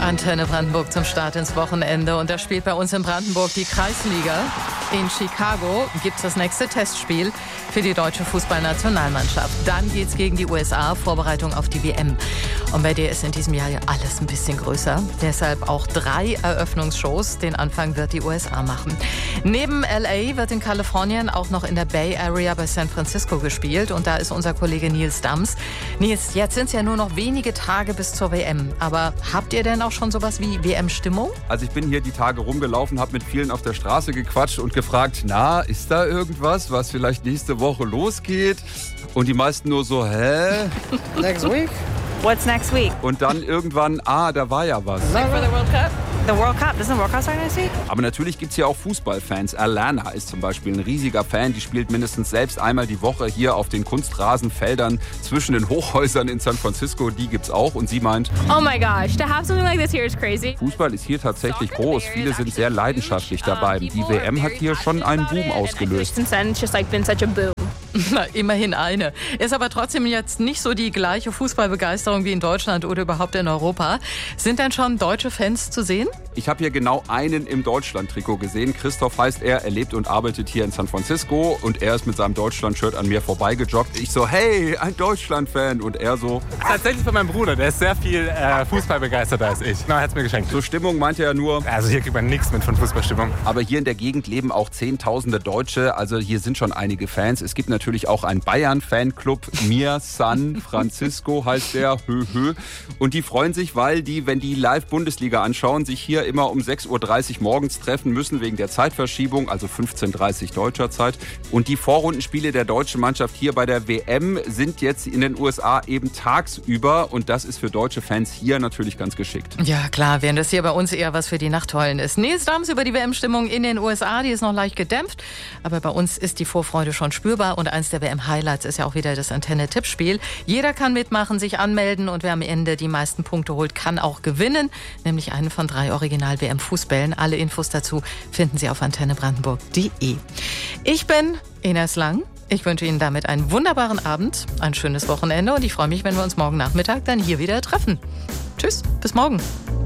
Antenne Brandenburg zum Start ins Wochenende. Und da spielt bei uns in Brandenburg die Kreisliga. In Chicago gibt es das nächste Testspiel für die deutsche Fußballnationalmannschaft. Dann geht's gegen die USA, Vorbereitung auf die WM. Und bei der ist in diesem Jahr ja alles ein bisschen größer. Deshalb auch 3 Eröffnungsshows. Den Anfang wird die USA machen. Neben LA wird in Kalifornien auch noch in der Bay Area bei San Francisco gespielt. Und da ist unser Kollege Nils Dams. Nils, jetzt sind es ja nur noch wenige Tage bis zur WM. Aber habt ihr denn auch schon sowas wie WM-Stimmung? Also ich bin hier die Tage rumgelaufen, habe mit vielen auf der Straße gequatscht und gefragt, na, ist da irgendwas, was vielleicht nächste Woche losgeht? Und die meisten nur so, hä? Next week? What's next week? Und dann irgendwann, da war ja was. Like for the World Cup? The World Cup? Doesn't the World Cup start next week? Aber natürlich gibt es hier auch Fußballfans. Alana ist zum Beispiel ein riesiger Fan. Die spielt mindestens selbst einmal die Woche hier auf den Kunstrasenfeldern zwischen den Hochhäusern in San Francisco. Die gibt's auch. Und sie meint, oh my gosh, to have something like this here is crazy. Fußball ist hier tatsächlich groß. Viele sind sehr leidenschaftlich dabei. Die WM hat hier schon einen Boom ausgelöst. Since then, it's just like been such a boom. Na, immerhin eine. Ist aber trotzdem jetzt nicht so die gleiche Fußballbegeisterung wie in Deutschland oder überhaupt in Europa. Sind denn schon deutsche Fans zu sehen? Ich habe hier genau einen im Deutschland-Trikot gesehen. Christoph heißt er. Er lebt und arbeitet hier in San Francisco. Und er ist mit seinem Deutschland-Shirt an mir vorbeigejoggt. Ich so, hey, ein Deutschland-Fan. Und er so... Tatsächlich von meinem Bruder. Der ist sehr viel fußballbegeisterter als ich. Na, er hat's mir geschenkt. Zur Stimmung meinte er nur... Also hier kriegt man nichts mit von Fußballstimmung. Aber hier in der Gegend leben auch Zehntausende Deutsche. Also hier sind schon einige Fans. Es gibt natürlich auch einen Bayern-Fanclub. Mir San Francisco heißt der. Und die freuen sich, weil die, wenn die Live-Bundesliga anschauen, sich hier immer um 6.30 Uhr morgens treffen müssen wegen der Zeitverschiebung, also 15:30 deutscher Zeit. Und die Vorrundenspiele der deutschen Mannschaft hier bei der WM sind jetzt in den USA eben tagsüber. Und das ist für deutsche Fans hier natürlich ganz geschickt. Ja klar, während das hier bei uns eher was für die Nachteulen ist. Nils Dams über die WM-Stimmung in den USA, die ist noch leicht gedämpft. Aber bei uns ist die Vorfreude schon spürbar. Und eins der WM-Highlights ist ja auch wieder das Antenne-Tippspiel. Jeder kann mitmachen, sich anmelden und wer am Ende die meisten Punkte holt, kann auch gewinnen. Nämlich einen von 3 Original-WM-Fußbällen. Alle Infos dazu finden Sie auf antennebrandenburg.de. Ich bin Ines Lang. Ich wünsche Ihnen damit einen wunderbaren Abend, ein schönes Wochenende und ich freue mich, wenn wir uns morgen Nachmittag dann hier wieder treffen. Tschüss, bis morgen.